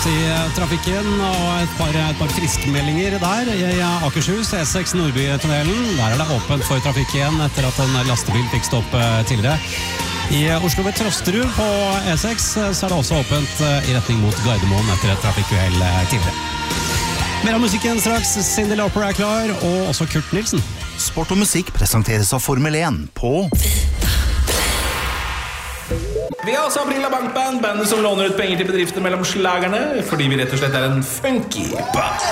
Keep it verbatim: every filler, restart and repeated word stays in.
ut i trafikken, og et par, et par friskmeldinger der. I Akershus, E seks Nordbytunnelen, der er det åpent for trafikk igjen etter at en lastebil fikk stopp tidligere. I Oslo ved Trosterud på E seks så er det også åpent i retning mot Gardermoen etter et trafikkuhell tidligere. Mer av musikken straks, Cyndi Lauper er klar, og også Kurt Nilsen. Sport og musikk presenteres av Formel én på... Vi har også Aprila Bankband, bandet som låner ut penger til bedrifter mellom slagerne, fordi vi rett og slett er en funky band.